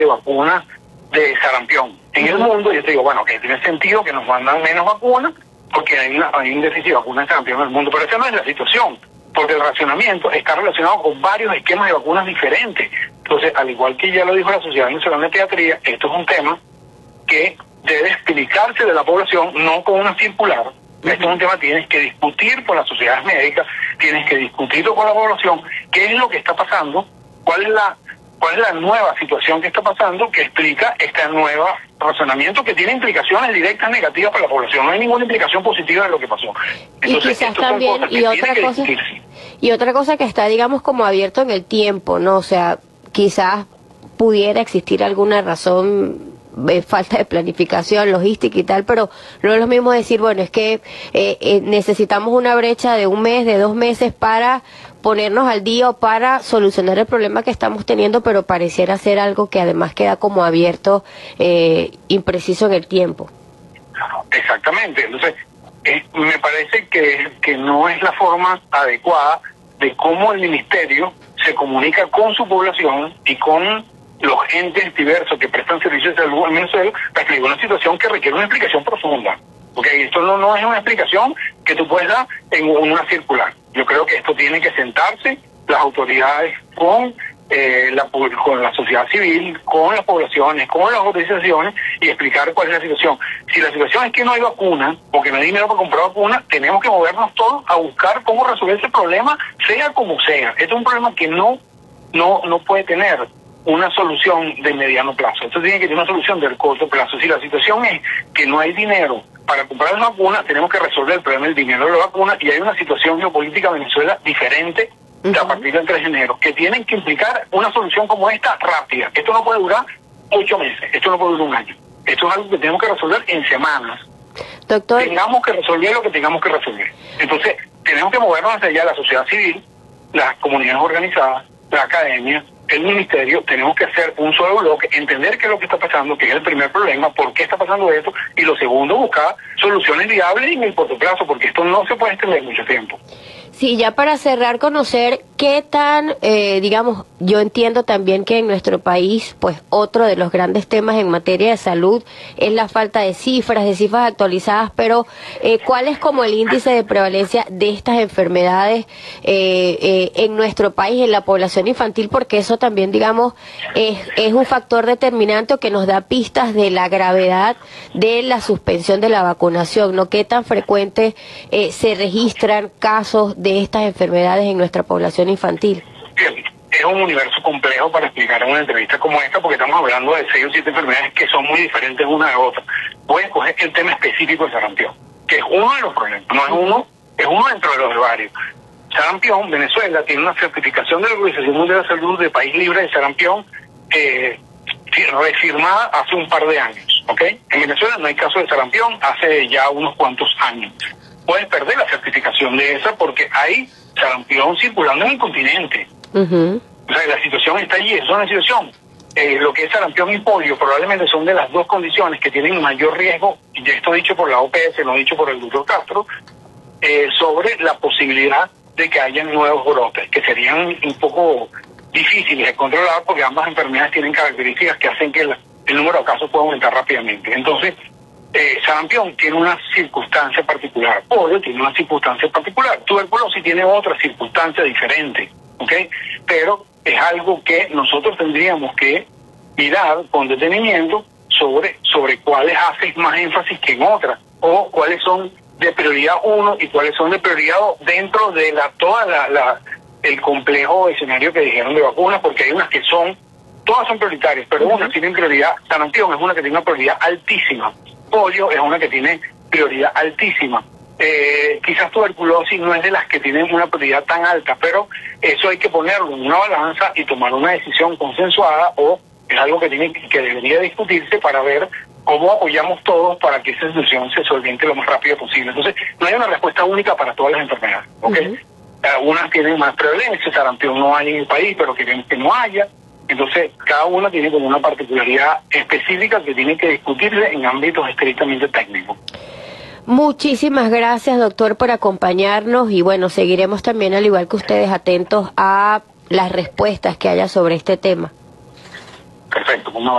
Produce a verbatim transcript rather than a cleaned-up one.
de vacunas de sarampión. En el mundo, yo te digo, bueno, que tiene sentido que nos mandan menos vacunas, porque hay, una, hay un déficit de vacunas de sarampión en el mundo, pero esa no es la situación, porque el racionamiento está relacionado con varios esquemas de vacunas diferentes. Entonces, al igual que ya lo dijo la Sociedad Venezolana de Pediatría, esto es un tema que debe explicarse de la población, no con una circular. Esto es un tema que tienes que discutir con las sociedades médicas, tienes que discutirlo con la población, qué es lo que está pasando, cuál es la cuál es la nueva situación que está pasando, que explica este nuevo razonamiento que tiene implicaciones directas negativas para la población. No hay ninguna implicación positiva de lo que pasó. Entonces, y quizás también, y otra cosa, y otra cosa que está, digamos, como abierto en el tiempo, ¿no? O sea, quizás pudiera existir alguna razón, eh, falta de planificación, logística y tal, pero no es lo mismo decir, bueno, es que eh, eh, necesitamos una brecha de un mes, de dos meses para ponernos al día o para solucionar el problema que estamos teniendo, pero pareciera ser algo que además queda como abierto, eh, impreciso en el tiempo. Exactamente. Entonces, eh, me parece que, que no es la forma adecuada de cómo el ministerio se comunica con su población y con los entes diversos que prestan servicios de salud en Venezuela, para explicar una situación que requiere una explicación profunda. Porque esto no, no es una explicación que tú puedes dar en una circular. Yo creo que esto tiene que sentarse las autoridades con, eh, la, con la sociedad civil, con las poblaciones, con las organizaciones y explicar cuál es la situación. Si la situación es que no hay vacuna o que no hay dinero para comprar vacuna, tenemos que movernos todos a buscar cómo resolver ese problema, sea como sea. Este es un problema que no, no, no puede tener una solución de mediano plazo. Esto tiene que tener una solución del corto plazo. Si la situación es que no hay dinero para comprar la vacuna, tenemos que resolver el problema del dinero de la vacuna, y hay una situación geopolítica en Venezuela diferente uh-huh. a partir del tres de enero, que tienen que implicar una solución como esta rápida. Esto no puede durar ocho meses, esto no puede durar un año. Esto es algo que tenemos que resolver en semanas. Doctor, tengamos que resolver lo que tengamos que resolver. Entonces, tenemos que movernos hacia allá, la sociedad civil, las comunidades organizadas, la academia, el ministerio. Tenemos que hacer un solo bloque, entender qué es lo que está pasando, que es el primer problema, por qué está pasando esto, y lo segundo, buscar soluciones viables en el corto plazo, porque esto no se puede extender mucho tiempo. Sí, ya para cerrar, conocer qué tan, eh, digamos, yo entiendo también que en nuestro país, pues otro de los grandes temas en materia de salud es la falta de cifras, de cifras actualizadas, pero eh, ¿cuál es como el índice de prevalencia de estas enfermedades eh, eh, en nuestro país, en la población infantil? Porque eso también, digamos, es, es un factor determinante o que nos da pistas de la gravedad de la suspensión de la vacunación, ¿no? ¿Qué tan frecuente eh, se registran casos de estas enfermedades en nuestra población infantil? Bien, es un universo complejo para explicar en una entrevista como esta, porque estamos hablando de seis o siete enfermedades que son muy diferentes una de otra. Voy a escoger el tema específico de sarampión, que es uno de los problemas, no es uno, es uno dentro de los de varios. Sarampión, Venezuela tiene una certificación de la Organización Mundial de la Salud de país libre de sarampión, eh, refirmada hace un par de años, ¿ok? En Venezuela no hay caso de sarampión hace ya unos cuantos años. Puedes perder la certificación de esa porque hay sarampión circulando en el continente. Uh-huh. O sea, la situación está allí, es una situación. Eh, lo que es sarampión y polio probablemente son de las dos condiciones que tienen mayor riesgo, y esto dicho por la O P S, no dicho por el doctor Castro, eh, sobre la posibilidad de que haya nuevos brotes, que serían un poco difíciles de controlar porque ambas enfermedades tienen características que hacen que el, el número de casos pueda aumentar rápidamente. Entonces, Eh, sarampión tiene una circunstancia particular, polio tiene una circunstancia particular, tuberculosis tiene otra circunstancia diferente, ¿ok? Pero es algo que nosotros tendríamos que mirar con detenimiento sobre, sobre cuáles haces más énfasis que en otras, o cuáles son de prioridad uno y cuáles son de prioridad dos dentro de la toda la, la el complejo escenario que dijeron de vacunas, porque hay unas que son, todas son prioritarias, pero uh-huh. unas tienen prioridad. Sarampión es una que tiene una prioridad altísima. Polio es una que tiene prioridad altísima. Eh, quizás tuberculosis no es de las que tienen una prioridad tan alta, pero eso hay que ponerlo en una balanza y tomar una decisión consensuada, o es algo que tiene que debería discutirse para ver cómo apoyamos todos para que esa situación se solvente lo más rápido posible. Entonces, no hay una respuesta única para todas las enfermedades, ¿ok? Uh-huh. Algunas tienen más prevalencia, sarampión no hay en el país, pero queremos que no haya. Entonces, cada una tiene como una particularidad específica que tiene que discutirse en ámbitos estrictamente técnicos. Muchísimas gracias, doctor, por acompañarnos, y bueno, seguiremos también, al igual que ustedes, atentos a las respuestas que haya sobre este tema. Perfecto, un